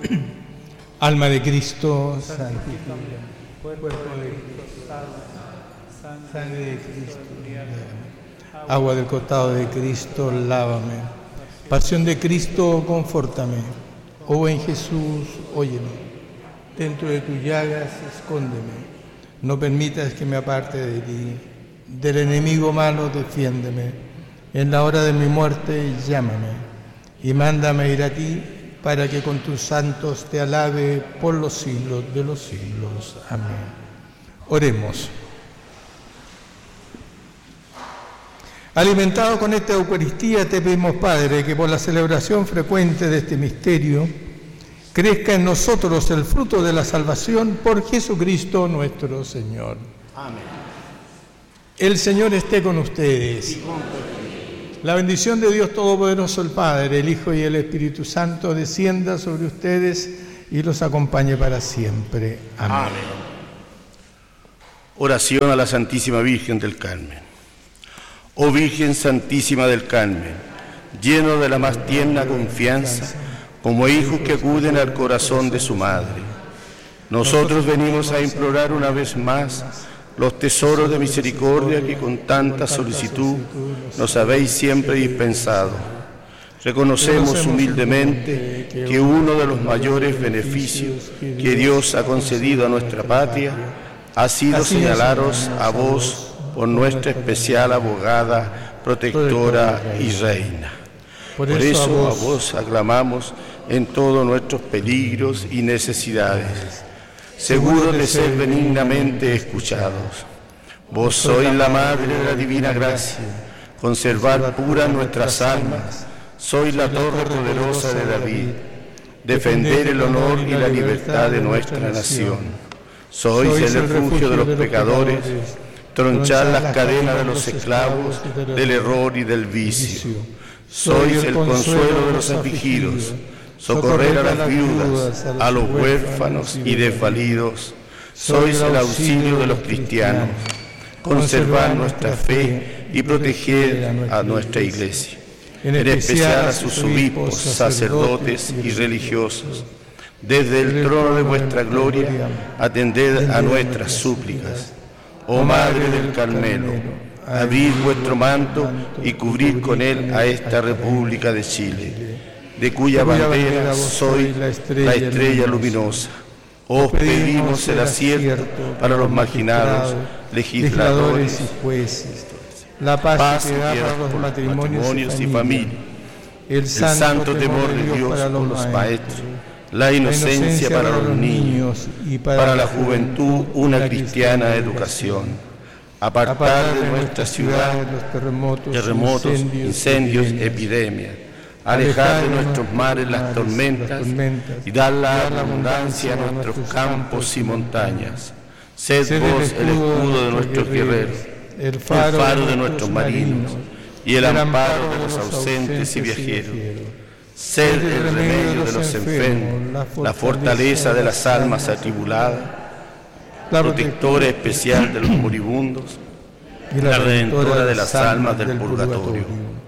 Alma de Cristo, santifica. Cuerpo de Cristo, sangre de Cristo, agua del costado de Cristo, lávame. Pasión de Cristo, confórtame. Oh buen Jesús, óyeme. Dentro de tus llagas, escóndeme. No permitas que me aparte de ti. Del enemigo malo, defiéndeme. En la hora de mi muerte, llámame. Y mándame ir a ti, para que con tus santos te alabe por los siglos de los siglos. Amén. Oremos. Alimentados con esta Eucaristía, te pedimos, Padre, que por la celebración frecuente de este misterio, crezca en nosotros el fruto de la salvación por Jesucristo nuestro Señor. Amén. El Señor esté con ustedes. La bendición de Dios Todopoderoso, el Padre, el Hijo y el Espíritu Santo, descienda sobre ustedes y los acompañe para siempre. Amén. Amén. Oración a la Santísima Virgen del Carmen. Oh Virgen Santísima del Carmen, lleno de la más tierna confianza, como hijos que acuden al corazón de su madre, nosotros venimos a implorar una vez más los tesoros de misericordia que con tanta solicitud nos habéis siempre dispensado. Reconocemos humildemente que uno de los mayores beneficios que Dios ha concedido a nuestra patria ha sido señalaros a vos por nuestra especial abogada, protectora y reina. Por eso a vos aclamamos en todos nuestros peligros y necesidades, seguros de ser benignamente escuchados. Vos sois la Madre de la Divina Gracia, conservar puras nuestras almas, sois la torre poderosa de David, defender el honor y la libertad de nuestra nación. Sois el refugio de los pecadores, tronchar las cadenas de los esclavos, del error y del vicio. Sois el consuelo de los afligidos, socorrer a las viudas, a los huérfanos y desvalidos. Sois el auxilio de los cristianos, conservar nuestra fe y proteger a nuestra Iglesia, en especial a sus obispos, sacerdotes y religiosos. Desde el trono de vuestra gloria, atended a nuestras súplicas. Oh Madre del Carmelo, abrid vuestro manto y cubrid con él a esta República de Chile, de cuya bandera sois la estrella luminosa. Os pedimos el acierto para los marginados, legisladores y jueces, la paz y piedad para los matrimonios y familias, el santo temor de Dios para los maestros, la inocencia para los niños y para la juventud una cristiana educación. Apartar de nuestra ciudad terremotos, incendios, epidemias. Alejar de nuestros mares las tormentas y dar la abundancia a nuestros campos y montañas. Sed vos el escudo de nuestros guerreros, el faro de nuestros marinos y el amparo de los ausentes y viajeros. Sed el remedio de los enfermos, la fortaleza de las almas atribuladas, la protectora especial de los moribundos y la redentora de las almas del purgatorio.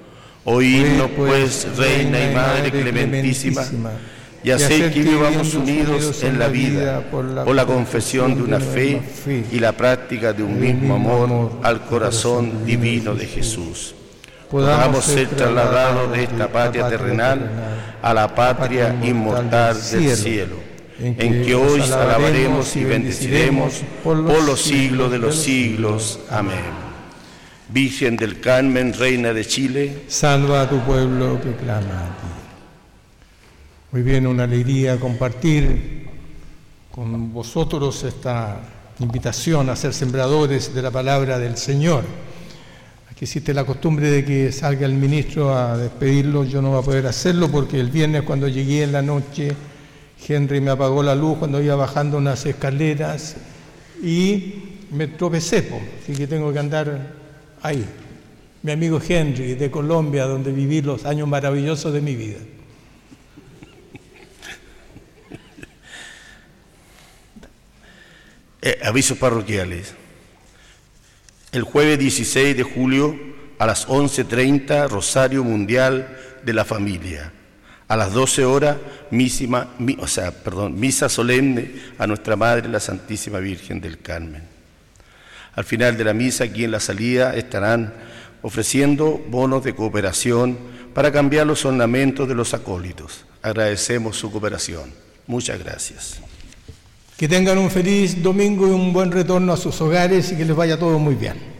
Oídnos pues, Reina y Madre clementísima, y haced que vivamos unidos en la vida por la confesión de una fe y la práctica de un mismo amor al corazón divino de Jesús. Podamos ser trasladados de esta patria terrenal a la patria inmortal del cielo, en que hoy alabaremos y bendeciremos por los siglos de los siglos. Amén. Virgen del Carmen, Reina de Chile, salva a tu pueblo que clama a ti. Muy bien, una alegría compartir con vosotros esta invitación a ser sembradores de la palabra del Señor. Aquí existe la costumbre de que salga el ministro a despedirlo. Yo no voy a poder hacerlo porque el viernes, cuando llegué en la noche, Henry me apagó la luz cuando iba bajando unas escaleras y me tropecé, así que tengo que andar ahí. Mi amigo Henry, de Colombia, donde viví los años maravillosos de mi vida. Avisos parroquiales. El jueves 16 de julio a las 11:30, Rosario Mundial de la Familia. A las 12 horas, misa solemne a nuestra Madre, la Santísima Virgen del Carmen. Al final de la misa, aquí en la salida, estarán ofreciendo bonos de cooperación para cambiar los ornamentos de los acólitos. Agradecemos su cooperación. Muchas gracias. Que tengan un feliz domingo y un buen retorno a sus hogares y que les vaya todo muy bien.